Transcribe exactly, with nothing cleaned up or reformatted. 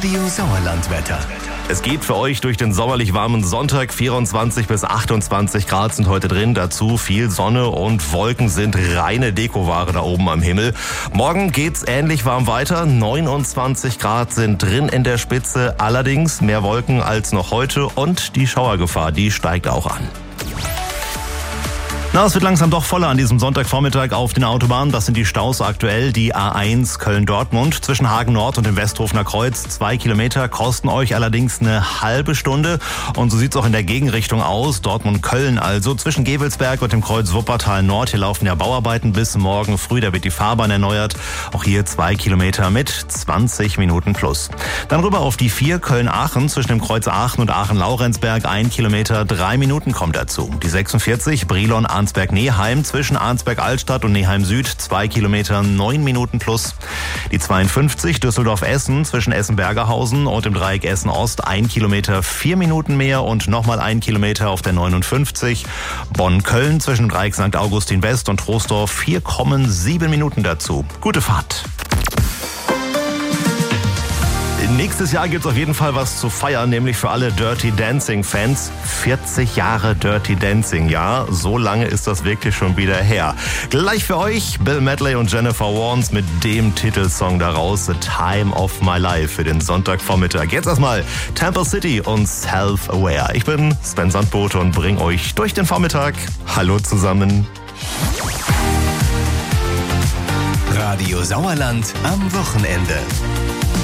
Radio Sauerland-Wetter. Es geht für euch durch den sommerlich warmen Sonntag. vierundzwanzig bis achtundzwanzig Grad sind heute drin. Dazu viel Sonne und Wolken sind reine Dekoware da oben am Himmel. Morgen geht's ähnlich warm weiter. neunundzwanzig Grad sind drin in der Spitze. Allerdings mehr Wolken als noch heute und die Schauergefahr, die steigt auch an. Na, es wird langsam doch voller an diesem Sonntagvormittag auf den Autobahnen. Das sind die Staus aktuell. Die A eins Köln-Dortmund zwischen Hagen Nord und dem Westhofener Kreuz. Zwei Kilometer kosten euch allerdings eine halbe Stunde. Und so sieht's auch in der Gegenrichtung aus. Dortmund-Köln also zwischen Gevelsberg und dem Kreuz Wuppertal Nord. Hier laufen ja Bauarbeiten bis morgen früh. Da wird die Fahrbahn erneuert. Auch hier zwei Kilometer mit zwanzig Minuten plus. Dann rüber auf die vier Köln-Aachen zwischen dem Kreuz Aachen und Aachen-Laurenzberg. Ein Kilometer, drei Minuten kommt dazu. Die sechsundvierzig Brilon Arnsberg-Neheim zwischen Arnsberg-Altstadt und Neheim-Süd, zwei Kilometer, neun Minuten plus. Die zweiundfünfzig Düsseldorf-Essen zwischen Essen-Bergerhausen und dem Dreieck Essen-Ost, ein Kilometer, vier Minuten mehr und nochmal ein Kilometer auf der neunundfünfzig. Bonn-Köln zwischen dem Dreieck Sankt Augustin-West und Troisdorf, vier Komma sieben Minuten dazu. Gute Fahrt. Nächstes Jahr gibt's auf jeden Fall was zu feiern, nämlich für alle Dirty Dancing-Fans. vierzig Jahre Dirty Dancing, ja, so lange ist das wirklich schon wieder her. Gleich für euch Bill Medley und Jennifer Warnes mit dem Titelsong daraus, The Time of My Life für den Sonntagvormittag. Jetzt erstmal Temple City und Self-Aware. Ich bin Sven Sandbote und bring euch durch den Vormittag. Hallo zusammen. Radio Sauerland am Wochenende.